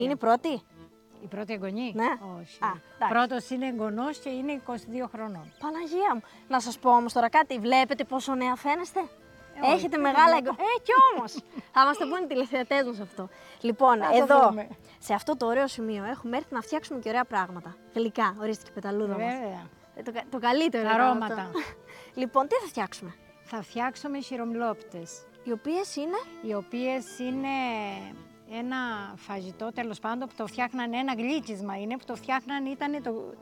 Είναι η πρώτη. Η πρώτη εγγονή? Ναι. Όχι. Πρώτος είναι εγγονός και είναι 22 χρονών. Παναγία μου. Να σας πω όμως τώρα κάτι. Βλέπετε πόσο νέα φαίνεστε. Όχι, Έχετε δεν μεγάλα βλέπω. κι όμως. Θα μας το πούνε οι τηλεθεατές μας αυτό. Λοιπόν, Θα το εδώ, δούμε. σε αυτό το ωραίο σημείο, έχουμε έρθει να φτιάξουμε και ωραία πράγματα. Γλυκά, ορίστε και πεταλούδα μας. Βέβαια. Το καλύτερο είναι Αρώματα. αυτό. Λοιπόν, τι θα φτιάξουμε. Θα φτιάξουμε χειρομυλόπιτες, Οι οποίες είναι. οι οποίες είναι ένα φαγητό, τέλος πάντων, που το φτιάχνανε, ένα γλύκισμα είναι, που το φτιάχνανε, ήταν το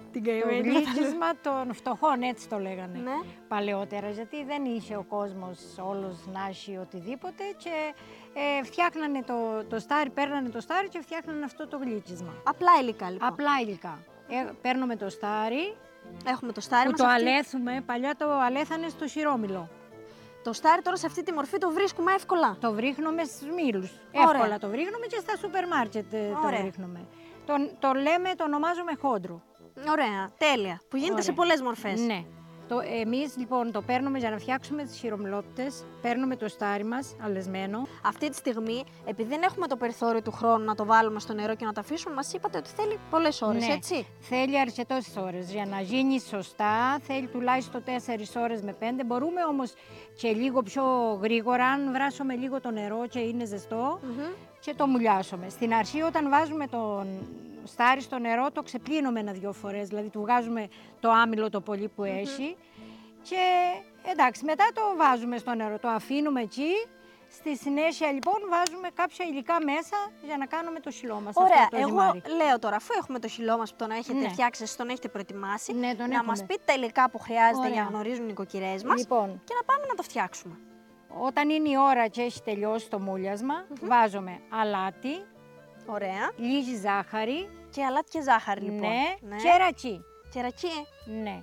γλύκισμα των φτωχών, έτσι το λέγανε Ναι. παλαιότερα, γιατί δεν είχε ο κόσμος όλος να έχει οτιδήποτε και φτιάχνανε το στάρι, παίρνανε το στάρι και φτιάχνανε αυτό το γλύκισμα. Απλά υλικά λοιπόν. Απλά υλικά. Παίρνουμε το στάρι, Έχουμε το στάρι που μας. το αυτή- αλέθουμε, παλιά το αλέθανε στο σιρόμυλο. Το στάρι τώρα σε αυτή τη μορφή το βρίσκουμε εύκολα. Το βρίχνουμε στους μήλους. Ωραία. Εύκολα το βρίχνουμε και στα σούπερ μάρκετ το Ωραία. βρίχνουμε. Το λέμε, το ονομάζουμε χόντρο. Ωραία, τέλεια. Που γίνεται σε Ωραία. πολλές μορφές. Ναι. Εμείς λοιπόν το παίρνουμε για να φτιάξουμε τις χειρομυλόπιτες, παίρνουμε το στάρι μας αλεσμένο. Αυτή τη στιγμή, επειδή δεν έχουμε το περιθώριο του χρόνου να το βάλουμε στο νερό και να το αφήσουμε, μας είπατε ότι θέλει πολλές ώρες, Ναι. έτσι. Θέλει αρκετές ώρες για να γίνει σωστά, θέλει τουλάχιστον 4 ώρες με 5. Μπορούμε όμως και λίγο πιο γρήγορα, αν βράσουμε λίγο το νερό και είναι ζεστό, και το μουλιάσουμε. Στην αρχή όταν βάζουμε τον στάρι στο νερό το ξεπλύνουμε 1-2 φορές, δηλαδή του βγάζουμε το άμυλο το πολύ που έχει και εντάξει, μετά το βάζουμε στο νερό, το αφήνουμε εκεί. Στη συνέχεια λοιπόν βάζουμε κάποια υλικά μέσα για να κάνουμε το σιλό μας. Ωραία, αυτό το εγώ ζυμάρι. λέω τώρα, αφού έχουμε το χυλό μας που τον έχετε Ναι. φτιάξει, εσείς τον έχετε προετοιμάσει, Ναι, τον να έχουμε. μας πείτε τα υλικά που χρειάζεται για να Ωραία. γνωρίζουν οι νοικοκυρές μας Λοιπόν, και να πάμε να το φτιάξουμε. όταν είναι η ώρα και έχει τελειώσει το μούλιασμα, βάζουμε αλάτι, Ωραία. λίγη ζάχαρη, Και αλάτι και ζάχαρη λοιπόν. ναι, και ρακί. Και ρακί. Ναι.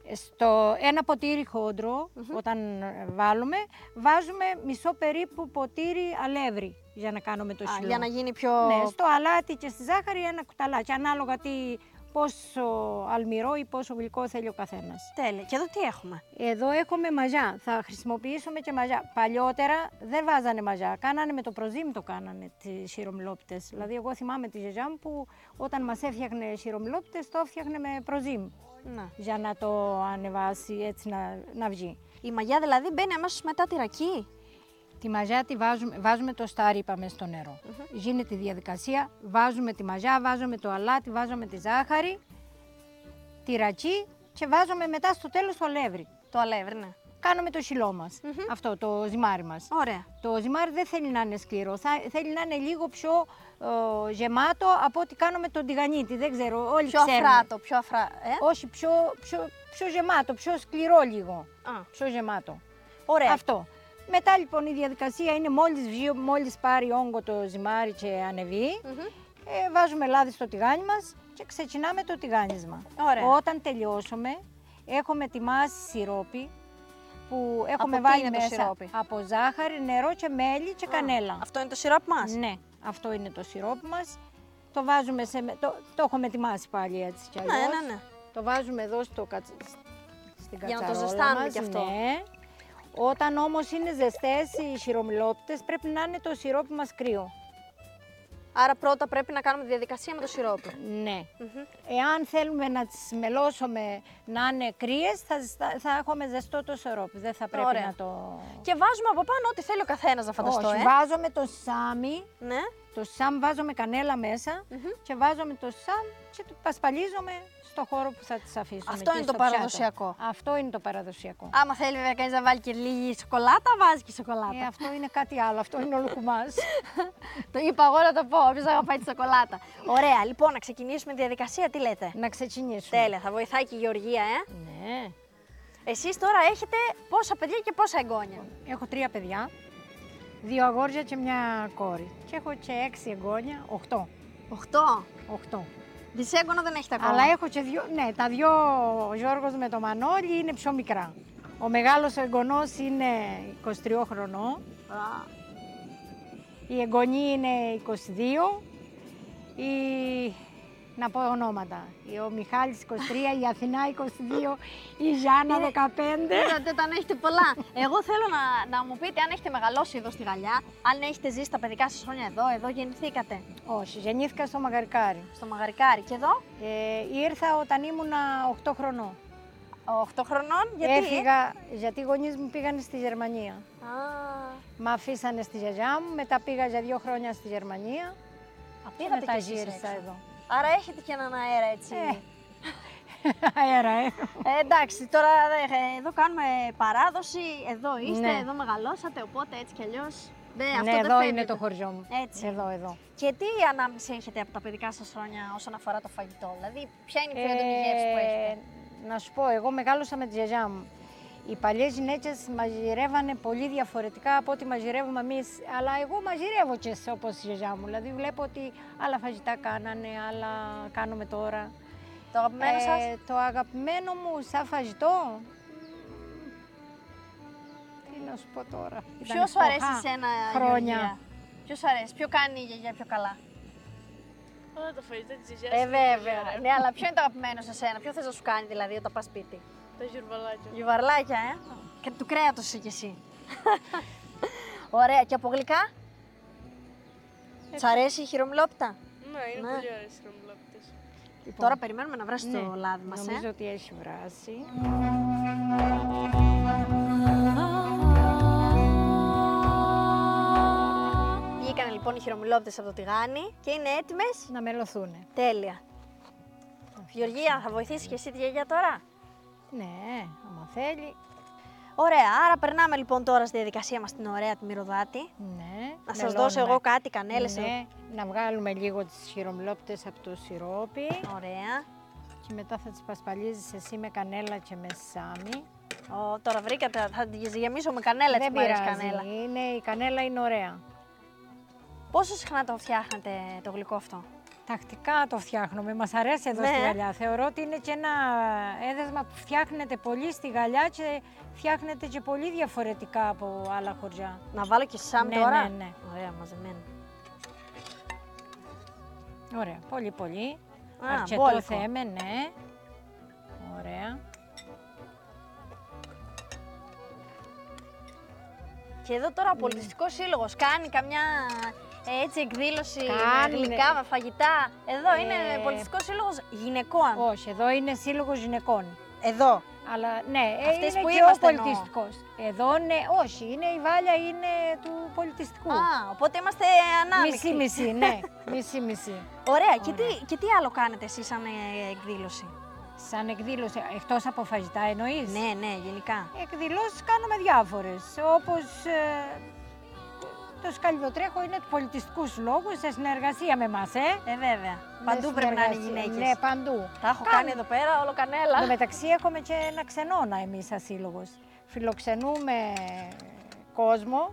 Στο ένα ποτήρι χόντρο, όταν βάλουμε, βάζουμε μισό περίπου ποτήρι αλεύρι για να κάνουμε το σιλό. Για να γίνει πιο. Ναι, στο αλάτι και στη ζάχαρη ένα κουταλάκι, ανάλογα πόσο αλμυρό ή πόσο γλυκό θέλει ο καθένας. Τέλεια. Και εδώ τι έχουμε. Εδώ έχουμε μαγιά, θα χρησιμοποιήσουμε και μαγιά. Παλιότερα δεν βάζανε μαγιά, κάνανε με το προζύμι το κάνανε τις χειρομυλόπιτες. Δηλαδή εγώ θυμάμαι τη γιαγιά μου που όταν μας έφτιαχνε χειρομυλόπιτες το έφτιαχνε με προζύμι. Να. Για να το ανεβάσει έτσι να βγει. Η μαγιά δηλαδή μπαίνει αμέσως μετά τη ρακί. Τη μαγιά τη βάζουμε το στάρι, είπαμε, στο νερό. Γίνεται η διαδικασία, βάζουμε τη μαγιά, βάζουμε το αλάτι, βάζουμε τη ζάχαρη, τη ρακί και βάζουμε μετά στο τέλος το αλεύρι. Το αλεύρι, ναι. Κάνουμε το σιλό μας, αυτό το ζυμάρι μας. Ωραία. Το ζυμάρι δεν θέλει να είναι σκληρό, θέλει να είναι λίγο πιο γεμάτο από ό,τι κάνουμε τον τηγανίτη, δεν ξέρω, όλοι Πιο ξέρουν. αφράτο, πιο αφρά. Όχι, πιο γεμάτο, πιο σκληρό λίγο, Α. πιο γεμάτο. Ωραία. Αυτό. Μετά λοιπόν η διαδικασία είναι μόλις βγει, μόλις πάρει όγκο το ζυμάρι και ανεβεί, βάζουμε λάδι στο τηγάνι μας και ξεκινάμε το τηγάνισμα. Ωραία. Όταν τελειώσουμε, έχουμε ετοιμάσει σιρόπι που έχουμε Από τι βάλει είναι το μέσα σιρόπι? από ζάχαρη, νερό και μέλι και κανέλα. Αυτό είναι το σιρόπι μας. Ναι, αυτό είναι το σιρόπι μας. Το βάζουμε το έχουμε ετοιμάσει πάλι έτσι κι αλλιώς. Ναι. Το βάζουμε εδώ στην Για να το κατσαρόλα ζεστάνουμε μας, κι αυτό. Ναι. Όταν όμως είναι ζεστές οι χειρομυλόπιτες πρέπει να είναι το σιρόπι μας κρύο. Άρα πρώτα πρέπει να κάνουμε τη διαδικασία με το σιρόπι. Ναι. Εάν θέλουμε να τις μελώσουμε να είναι κρύες θα έχουμε ζεστό το σιρόπι. Δεν θα πρέπει Ωραία. να το... Και βάζουμε από πάνω ό,τι θέλει ο καθένας να φανταστώ. Όχι, βάζουμε το σάμι. Ναι. Το σάμ βάζουμε κανέλα μέσα και βάζουμε το σάμ και το πασπαλίζουμε στο χώρο που θα τις αφήσουμε. Αυτό εκεί είναι το στο πιάτο. παραδοσιακό. Αυτό είναι το παραδοσιακό. Άμα θέλει βέβαια κανείς να βάλει και λίγη σοκολάτα, βάζει και σοκολάτα. Αυτό είναι κάτι άλλο, αυτό είναι όλο κουμάς. Το είπα εγώ να το πω, όποιος αγαπάει τη σοκολάτα. Ωραία, λοιπόν, να ξεκινήσουμε τη διαδικασία, τι λέτε. Να ξεκινήσουμε. Τέλεια, θα βοηθάει και η Γεωργία, Ναι. Εσείς τώρα έχετε πόσα παιδιά και πόσα εγγόνια. Έχω 3 παιδιά, 2 αγόρια και μια κόρη. Και έχω και 6 εγγόνια, 8. 8. 8. Δυσέγγωνα δεν έχετε ακόμα. Αλλά έχω και 2, ναι, τα 2, ο Γιώργος με το Μανώλη είναι πιο μικρά. Ο μεγάλος εγγονός είναι 23 χρονών, η εγγονή είναι 22, η Να πω ονόματα. Ο Μιχάλης 23, η Αθηνά 22, η Γιάννα 15. Είδατε, όταν έχετε πολλά. Εγώ θέλω να μου πείτε αν έχετε μεγαλώσει εδώ στη Γαλλιά, αν έχετε ζήσει τα παιδικά σας χρόνια εδώ γεννηθήκατε. Όχι, γεννήθηκα στο Μαγαρικάρι. Στο Μαγαρικάρι. Και εδώ? Ήρθα όταν ήμουνα 8 χρονών. 8 χρονών, γιατί? Έφυγα, γιατί οι γονείς μου πήγαν στη Γερμανία. Α, Μ' αφήσανε στη γιαγιά μου, μετά πήγα για 2 χρόνια στη Γερμανία και πήγατε μετά κι εσείς γύρισα έξω. εδώ. Άρα έχετε και έναν αέρα έτσι. Αέρα, Εντάξει, τώρα εδώ κάνουμε παράδοση, εδώ είστε, Ναι. εδώ μεγαλώσατε, οπότε έτσι κι αλλιώς. Ναι, αυτό δεν εδώ φαίνεται. είναι το χωριό μου. Έτσι. Εδώ. Και τι ανάμνηση έχετε από τα παιδικά σας χρόνια όσον αφορά το φαγητό, δηλαδή ποια είναι η πιο έντονη γεύση που έχετε? Να σου πω, εγώ μεγάλωσα με τη γιαγιά μου. Οι παλιές γυναίκες μαγειρεύανε πολύ διαφορετικά από ό,τι μαγειρεύουμε εμείς, αλλά εγώ μαγειρεύω και όπως η γιαγιά μου. Δηλαδή βλέπω ότι άλλα φαγητά κάνανε, άλλα κάνουμε τώρα. Το αγαπημένο σας? Το αγαπημένο μου σαν φαγητό, τι να σου πω τώρα. Ποιο σου αρέσει εσένα, χρόνια. Γεωργία? Ποιο σου αρέσει, ποιο κάνει η γιαγιά πιο καλά? Όλα τα φαγητά της γιαγιάς. Βέβαια. Ναι, αλλά ποιο είναι το αγαπημένο σε σένα, ποιο θες να σου κάνει δηλαδή όταν πας σπίτι? Τα γιουρβαλάκια. Γιουβαρλάκια, Και του κρέατος είσαι κι εσύ. Ωραία, και από γλυκά? Σ' αρέσει η χειρομυλόπιτα? Ναι, είναι Ναι. πολύ ωραίες οι χρωμουλόπιτες. Λοιπόν, Τώρα περιμένουμε να βράσει ναι, το λάδι μας, νομίζω ότι έχει βράσει. Βγήκαν λοιπόν οι χειρομυλόπιτες από το τηγάνι και είναι έτοιμες. Να μελωθούνε. Τέλεια. Γεωργία, θα βοηθήσεις και εσύ τη γιαγιά τώρα? Ναι, άμα θέλει. Ωραία, άρα περνάμε λοιπόν τώρα στη διαδικασία μας την ωραία τη μυρωδάτη. Ναι. Να σας δώσω εγώ κάτι, κανέλες. Ναι, να βγάλουμε λίγο τις χειρομυλόπιτες από το σιρόπι Ωραία. και μετά θα τις πασπαλίζεις εσύ με κανέλα και με σάμι. Τώρα βρήκατε, θα τις γεμίσω με κανέλα, έτσι Δεν που αρέσει πειράζει, κανέλα. η κανέλα είναι ωραία. Πόσο συχνά το φτιάχνετε το γλυκό αυτό? Τακτικά το φτιάχνουμε, μας αρέσει εδώ Ναι. στη Γαλλιά. Θεωρώ ότι είναι και ένα έδεσμα που φτιάχνεται πολύ στη Γαλλιά και φτιάχνεται και πολύ διαφορετικά από άλλα χωριά. Να βάλω και σάμι Ναι, τώρα? ναι. Ωραία, μαζεμένο. Ωραία, πολύ πολύ. Α, Αρκετό μπόλικο. θέμε, ναι. Ωραία. Και εδώ τώρα ο πολιτιστικός σύλλογος κάνει καμιά έτσι εκδήλωση Κάνει, με γλυκά, ναι. με φαγητά. Εδώ είναι πολιτιστικός σύλλογος γυναικών. Όχι, εδώ είναι σύλλογος γυναικών. Εδώ. Αλλά ναι, Αυτές είναι που και είμαστε ο εννοώ. πολιτιστικός. Εδώ ναι, όχι, είναι η Βάλια, είναι του πολιτιστικού. Α, οπότε είμαστε ανάμεικτοι. Μισή-μισή, ναι, μισή-μισή. Ωραία. Ωραία. Και τι άλλο κάνετε εσείς σαν εκδήλωση? Σαν εκδήλωση, εκτός από φαγητά εννοείς. Ναι, γενικά. Εκδηλώσεις κάνουμε διάφορες, όπως το σκαλιδοτρέχο είναι του πολιτιστικού συλλόγου σε συνεργασία με εμάς, Βέβαια. Παντού πρέπει να είναι οι γυναίκες. Ναι, παντού. Τα έχω κάνει εδώ πέρα, όλο κανέλα. Εν τω μεταξύ έχουμε και ένα ξενώνα εμείς σαν σύλλογος. Φιλοξενούμε κόσμο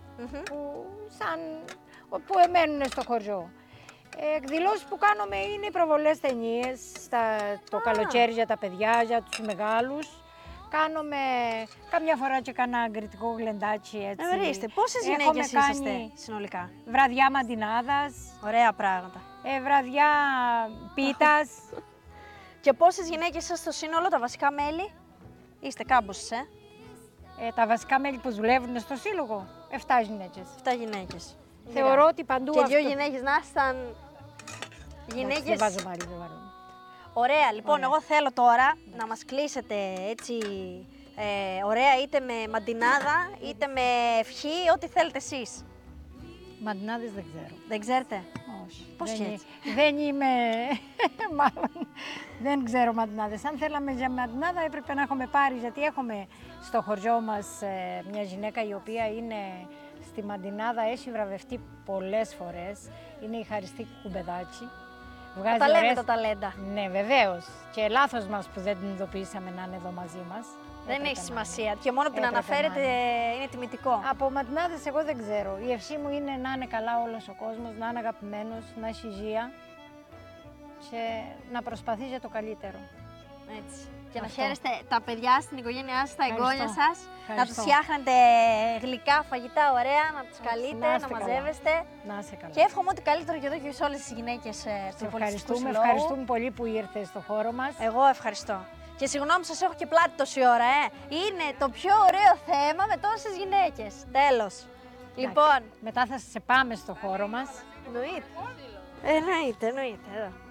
που εμένουν στο χωριό. Εκδηλώσεις που κάνουμε είναι οι προβολές ταινίες, το καλοκαίρι για τα παιδιά, για τους μεγάλους. Κάνουμε καμιά φορά και κανένα αγκριτικό γλεντάκι έτσι. Ορίστε, πόσες Έχουμε γυναίκες είσαστε κάνει συνολικά? βραδιά μαντινάδας, Ωραία πράγματα. βραδιά πίτας. Και πόσες γυναίκες είσαστε στο σύνολο, τα βασικά μέλη? Είστε κάμποσες, Τα βασικά μέλη που δουλεύουν στο σύλλογο, 7 γυναίκες. 7 γυναίκες. Θεωρώ ότι παντού Και αυτό... 2 γυναίκες να ήσταν γυναίκες. Δεν βάζω μάλλον, δεν βάζω. Ωραία, λοιπόν, Ωραία. εγώ θέλω τώρα να μας κλείσετε έτσι ωραία, είτε με μαντινάδα, είτε με ευχή, ό,τι θέλετε εσείς. Μαντινάδες δεν ξέρω. Δεν ξέρετε? Όχι. Πώς δεν, και έτσι? Δεν είμαι... μάλλον, δεν ξέρω μαντινάδες. Αν θέλαμε για μαντινάδα έπρεπε να έχουμε πάρει, γιατί έχουμε στο χωριό μας μια γυναίκα η οποία είναι στη μαντινάδα, έχει βραβευτεί πολλές φορές. Είναι η Χαριστή Κουμπεδάκη. Βγάζει Τα λέμε ωραίες... τα ταλέντα. Ναι, βεβαίως. Και λάθος μας που δεν την ειδοποιήσαμε να είναι εδώ μαζί μας. Δεν Έπρεπε έχει να σημασία. Και μόνο που την Έπρεπε να αναφέρετε είναι τιμητικό. Από μαντινάδες εγώ δεν ξέρω. Η ευχή μου είναι να είναι καλά όλος ο κόσμος, να είναι αγαπημένος, να έχει υγεία και να προσπαθεί για το καλύτερο. Έτσι. Και να Αυτό. χαίρεστε τα παιδιά στην οικογένειά σας, τα εγγόνια Ευχαριστώ. σας. Να τους Ευχαριστώ. φτιάχνετε γλυκά, φαγητά ωραία, να τους καλείτε, να είστε καλά. μαζεύεστε. Να είσαι καλά. Και εύχομαι ό,τι καλύτερο και εδώ και σε όλες τις γυναίκες Σε του Πολιτιστικού Συλλόγου. ευχαριστούμε πολύ που ήρθες στο χώρο μας. Εγώ ευχαριστώ. Και συγγνώμη, σας έχω και πλάτη τόση ώρα, Είναι το πιο ωραίο θέμα με τόσες γυναίκες. Τέλος. Λοιπόν, Μετά θα σε πάμε στο χώρο μας. εννοείται, εννοείται, εδώ.